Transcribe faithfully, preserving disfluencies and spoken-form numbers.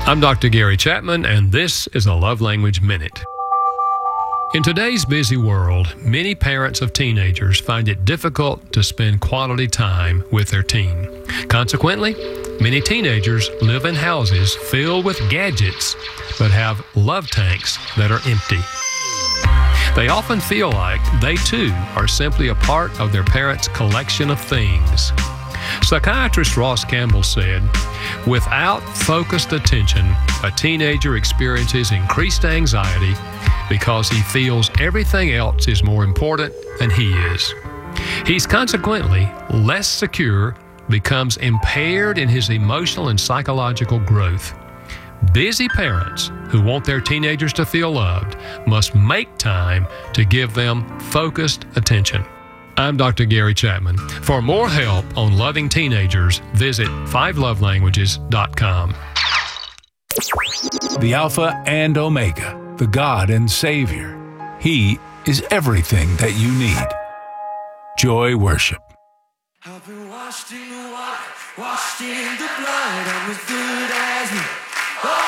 I'm Doctor Gary Chapman, and this is a Love Language Minute. In today's busy world, many parents of teenagers find it difficult to spend quality time with their teen. Consequently, many teenagers live in houses filled with gadgets but have love tanks that are empty. They often feel like they too are simply a part of their parents' collection of things. Psychiatrist Ross Campbell said, "Without focused attention, a teenager experiences increased anxiety because he feels everything else is more important than he is. He's consequently less secure, becomes impaired in his emotional and psychological growth. Busy parents who want their teenagers to feel loved must make time to give them focused attention." I'm Doctor Gary Chapman. For more help on loving teenagers, visit five love languages dot com. The Alpha and Omega, the God and Savior. He is everything that you need. Joy Worship. I've been washed in the water, washed in the blood, I'm as good as new.